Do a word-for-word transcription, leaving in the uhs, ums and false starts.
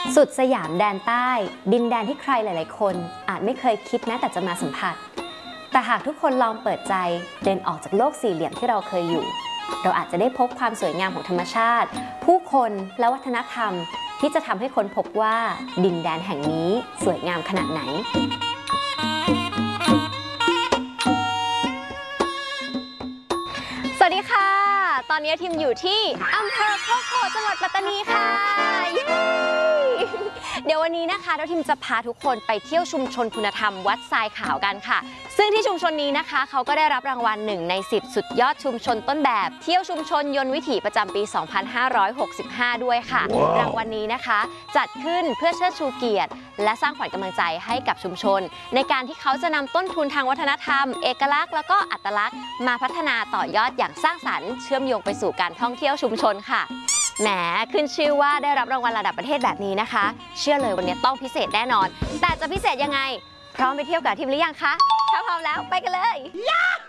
สุดสยามแดนใต้ดินแดนที่ใครหลายๆคนอาจไม่เคยคิดแม้แต่จะมาสัมผัสแต่หากทุกคนลองเปิดใจเดินออกจากโลกสี่เหลี่ยมที่เราเคยอยู่เราอาจจะได้พบความสวยงามของธรรมชาติผู้คนและวัฒนธรรมที่จะทำให้คนพบว่าดินแดนแห่งนี้สวยงามขนาดไหนสวัสดีค่ะตอนนี้ทีมอยู่ที่อำเภอโคกโพจังหวัดปัตตานีค่ะเย้เดี๋ยววันนี้นะคะเราทีมจะพาทุกคนไปเที่ยวชุมชนคุณธรรมวัดทรายขาวกันค่ะซึ่งที่ชุมชนนี้นะคะเขาก็ได้รับรางวัลหนึ่งในสิบสุดยอดชุมชนต้นแบบเที่ยวชุมชนยนต์วิถีประจำปี สองพันห้าร้อยหกสิบห้า ด้วยค่ะ wow. รางวัลนี้นะคะจัดขึ้นเพื่อเชิดชูเกียรติและสร้างขวัญกำลังใจให้กับชุมชนในการที่เขาจะนำต้นทุนทางวัฒนธรรมเอกลักษณ์แล้วก็อัตลักษณ์มาพัฒนาต่อยอดอย่างสร้างสรรค์เชื่อมโยงไปสู่การท่องเที่ยวชุมชนค่ะแหมขึ้นชื่อว่าได้รับรางวัลระดับประเทศแบบนี้นะคะเชื่อเลยวันนี้ต้องพิเศษแน่นอนแต่จะพิเศษยังไงพร้อมไปเที่ยวกับทีมหรือยังคะถ้าพร้อมแล้วไปกันเลย